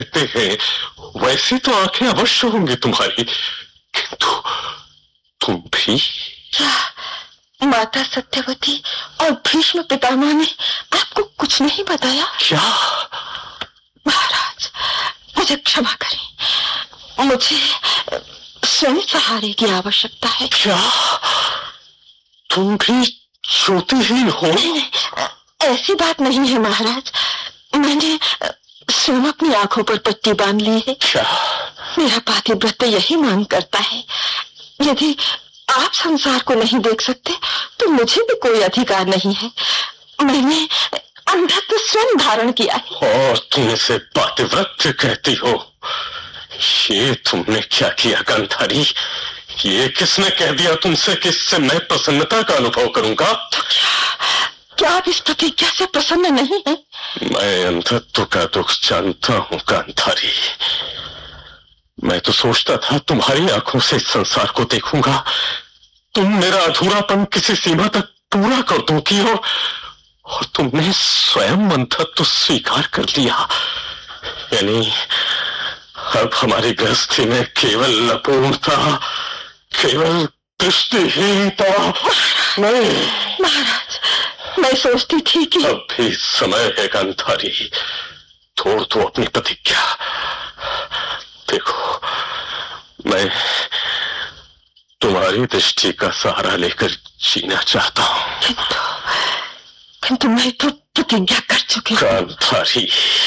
देखते हैं वैसी तो आंखें अवश्य होंगी तुम्हारी, किंतु तुम भी। क्या माता सत्यवती और भीष्म पितामह ने आपको कुछ नहीं बताया? क्या? महाराज, मुझे क्षमा करें, मुझे स्वयं सहारे की आवश्यकता है। क्या तुम भी श्रुतिहीन हो? नहीं, ऐसी बात नहीं है महाराज, मैंने स्वयं अपनी आंखों पर पट्टी बांध ली है। क्या? मेरा पातिव्रत्य यही मांग करता है। यदि आप संसार को नहीं देख सकते तो मुझे भी कोई अधिकार नहीं है। मैंने अंधत्व स्वयं धारण किया है। और तुम इसे पातिव्रत्य कहती हो? ये तुमने क्या किया गांधारी? ये किसने कह दिया तुमसे कि इससे मैं प्रसन्नता का अनुभव करूंगा? तो क्या आप इस प्रतिज्ञा से प्रसन्न नहीं है? मैं अंधत्व का दुख जानता हूं गांधारी। मैं तो सोचता था तुम्हारी आंखों से इस संसार को देखूंगा, तुम मेरा अधूरापन किसी सीमा तक पूरा कर दोगी, और तुमने स्वयं अंधत्व स्वीकार कर लिया। यानी अब हमारी गृहस्थी में केवल अपूर्णता, केवल दृष्टिहीनता नहीं। महाराज, मैं सोचती थी कि अब भी समय है गांधारी, तोड़ दो अपनी प्रतिज्ञा। देखो, मैं तुम्हारी दृष्टि का सहारा लेकर जीना चाहता हूं। किंतु मैं तो प्रतिज्ञा कर चुकी हूं। गांधारी,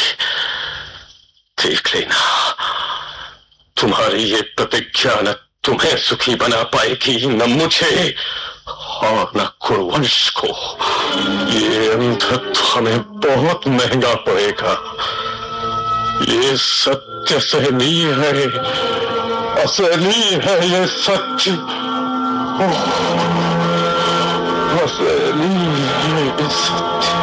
देख लेना, तुम्हारी ये प्रतिज्ञा न तुम्हें सुखी बना पाएगी, न मुझे और न कुरुवंश को। ये अंधत्व हमें बहुत महंगा पड़ेगा। ये सत्य सहनीय है, असहनीय है ये सत्य। असहनीय है ये सत्य।